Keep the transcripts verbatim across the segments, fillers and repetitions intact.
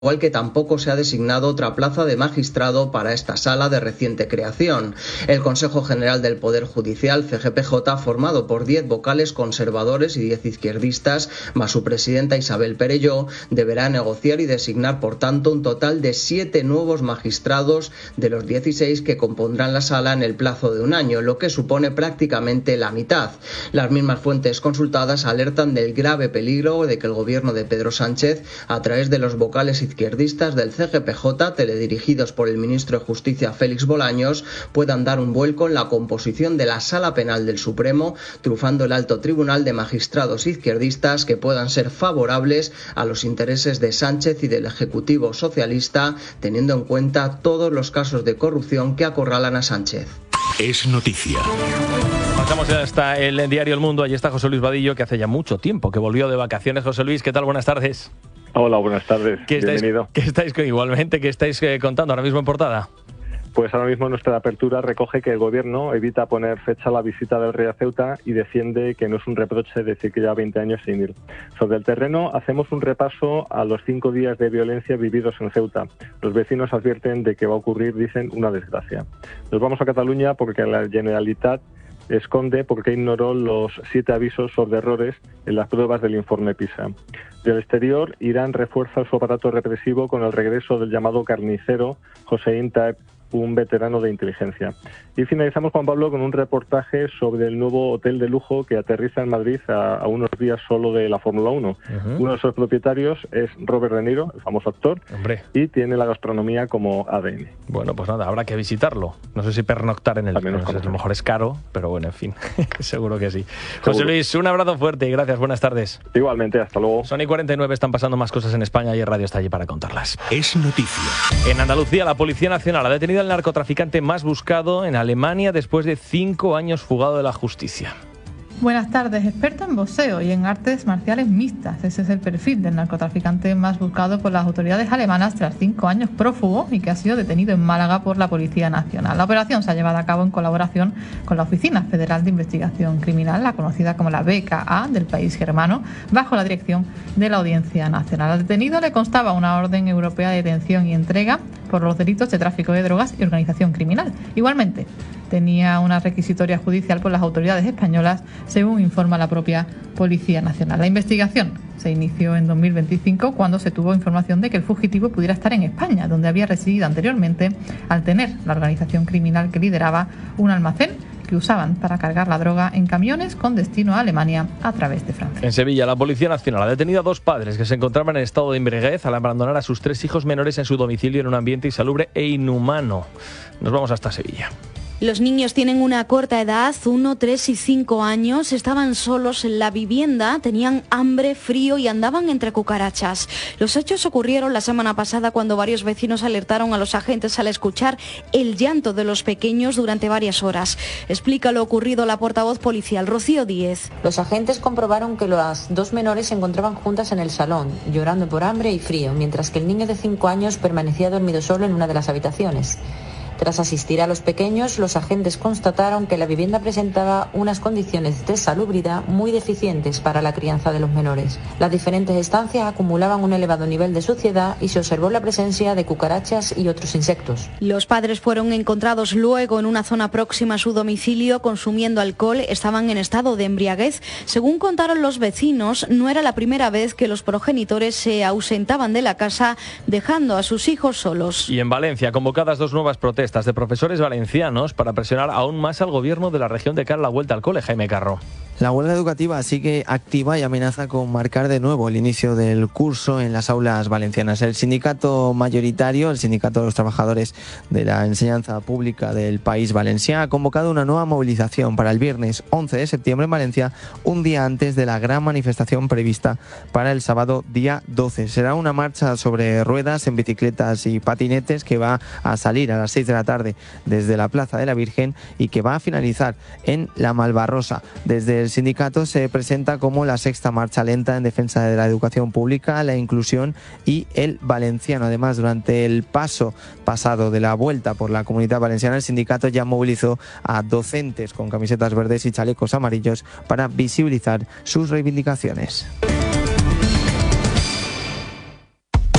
igual que tampoco se ha designado otra plaza de magistrado para esta sala de reciente creación. El Consejo General del Poder Judicial, C G P J, formado por diez vocales conservadores y diez izquierdistas, más su presidenta Isabel Perelló, deberá negociar y designar, por tanto, un total de siete nuevos magistrados de los dieciséis que compondrán la sala en el plazo de un año, lo que supone prácticamente la mitad. Las mismas fuentes consultadas alertan del grave peligro de que el gobierno de Pedro Sánchez, a través de los vocales izquierdistas del C G P J, teledirigidos por el ministro de Justicia Félix Bolaños, puedan dar un vuelco en la composición de la Sala Penal del Supremo, trufando el alto tribunal de magistrados izquierdistas que puedan ser favorables a los intereses de Sánchez y del Ejecutivo socialista, teniendo en cuenta todos los casos de corrupción que acorralan a Sánchez. Es noticia. Pasamos hasta el diario El Mundo. Allí está José Luis Vadillo, que hace ya mucho tiempo que volvió de vacaciones. José Luis, ¿qué tal? Buenas tardes. Hola, buenas tardes. ¿Qué estáis, Bienvenido. ¿Qué estáis igualmente? ¿Qué estáis eh, contando ahora mismo en portada? Pues ahora mismo nuestra apertura recoge que el Gobierno evita poner fecha a la visita del rey a Ceuta y defiende que no es un reproche decir que lleva veinte años sin ir. Sobre el terreno hacemos un repaso a los cinco días de violencia vividos en Ceuta. Los vecinos advierten de que va a ocurrir, dicen, una desgracia. Nos vamos a Cataluña porque la Generalitat esconde porque ignoró los siete avisos sobre errores en las pruebas del informe PISA. Del exterior, Irán refuerza su aparato represivo con el regreso del llamado carnicero Hossein Taeb, un veterano de inteligencia. Y finalizamos, Juan Pablo, con un reportaje sobre el nuevo hotel de lujo que aterriza en Madrid a, a unos días solo de la Fórmula uno. Uh-huh. Uno de sus propietarios es Robert De Niro, el famoso actor, Hombre. y tiene la gastronomía como A D N. Bueno, pues nada, habrá que visitarlo. No sé si pernoctar en el... No sé, a lo mejor es caro, pero bueno, en fin, seguro que sí. Seguro. José Luis, un abrazo fuerte y gracias, buenas tardes. Igualmente, hasta luego. Son y cuarenta y nueve, están pasando más cosas en España y Radio está allí para contarlas. Es noticia. En Andalucía, la Policía Nacional ha detenido al narcotraficante más buscado en Alemania después de cinco años fugado de la justicia. Buenas tardes. Experto en boxeo y en artes marciales mixtas. Ese es el perfil del narcotraficante más buscado por las autoridades alemanas tras cinco años prófugo y que ha sido detenido en Málaga por la Policía Nacional. La operación se ha llevado a cabo en colaboración con la Oficina Federal de Investigación Criminal, la conocida como la B K A del país germano, bajo la dirección de la Audiencia Nacional. Al detenido le constaba una orden europea de detención y entrega por los delitos de tráfico de drogas y organización criminal. Igualmente, tenía una requisitoria judicial por las autoridades españolas, según informa la propia Policía Nacional. La investigación se inició en dos mil veinticinco cuando se tuvo información de que el fugitivo pudiera estar en España, donde había residido anteriormente, al tener la organización criminal que lideraba un almacén que usaban para cargar la droga en camiones con destino a Alemania a través de Francia. En Sevilla, la Policía Nacional ha detenido a dos padres que se encontraban en estado de embriaguez al abandonar a sus tres hijos menores en su domicilio en un ambiente insalubre e inhumano. Nos vamos hasta Sevilla. Los niños tienen una corta edad, uno, tres y cinco años, estaban solos en la vivienda, tenían hambre, frío y andaban entre cucarachas. Los hechos ocurrieron la semana pasada cuando varios vecinos alertaron a los agentes al escuchar el llanto de los pequeños durante varias horas. Explica lo ocurrido la portavoz policial, Rocío Díez. Los agentes comprobaron que las dos menores se encontraban juntas en el salón, llorando por hambre y frío, mientras que el niño de cinco años permanecía dormido solo en una de las habitaciones. Tras asistir a los pequeños, los agentes constataron que la vivienda presentaba unas condiciones de salubridad muy deficientes para la crianza de los menores. Las diferentes estancias acumulaban un elevado nivel de suciedad y se observó la presencia de cucarachas y otros insectos. Los padres fueron encontrados luego en una zona próxima a su domicilio consumiendo alcohol, estaban en estado de embriaguez. Según contaron los vecinos, no era la primera vez que los progenitores se ausentaban de la casa dejando a sus hijos solos. Y en Valencia, convocadas dos nuevas protestas de profesores valencianos para presionar aún más al gobierno de la región de cara a la vuelta al cole. Jaime Carro. La huelga educativa sigue activa y amenaza con marcar de nuevo el inicio del curso en las aulas valencianas. El sindicato mayoritario, el sindicato de los trabajadores de la enseñanza pública del país valenciano, ha convocado una nueva movilización para el viernes once de septiembre en Valencia, un día antes de la gran manifestación prevista para el sábado día doce. Será una marcha sobre ruedas en bicicletas y patinetes que va a salir a las seis de la tarde desde la Plaza de la Virgen y que va a finalizar en la Malvarrosa. Desde el sindicato se presenta como la sexta marcha lenta en defensa de la educación pública, la inclusión y el valenciano. Además, durante el paso pasado de la vuelta por la Comunidad Valenciana, el sindicato ya movilizó a docentes con camisetas verdes y chalecos amarillos para visibilizar sus reivindicaciones.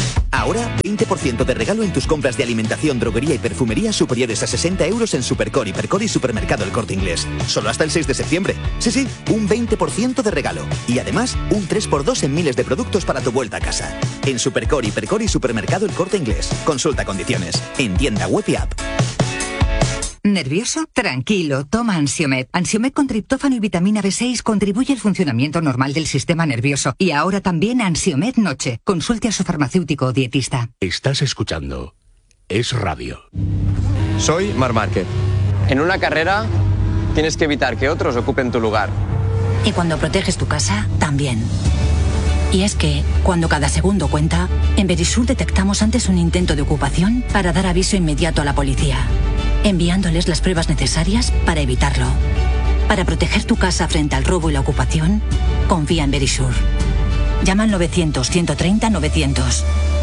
Ahora, veinte por ciento de regalo en tus compras de alimentación, droguería y perfumería superiores a sesenta euros en Supercore, Hipercore y Supermercado El Corte Inglés. Solo hasta el seis de septiembre. Sí, sí, un veinte por ciento de regalo. Y además, un tres por dos en miles de productos para tu vuelta a casa. En Supercore, Hipercore y Supermercado El Corte Inglés. Consulta condiciones. En tienda web y app. ¿Nervioso? Tranquilo, toma Ansiomed. Ansiomed con triptófano y vitamina B seis contribuye al funcionamiento normal del sistema nervioso. Y ahora también Ansiomed Noche. Consulte a su farmacéutico o dietista. Estás escuchando Es Radio. Soy Marc Márquez. En una carrera tienes que evitar que otros ocupen tu lugar. Y cuando proteges tu casa, también. Y es que, cuando cada segundo cuenta, en Verisur detectamos antes un intento de ocupación para dar aviso inmediato a la policía, enviándoles las pruebas necesarias para evitarlo. Para proteger tu casa frente al robo y la ocupación, confía en Verisur. Llama al novecientos, ciento treinta, novecientos.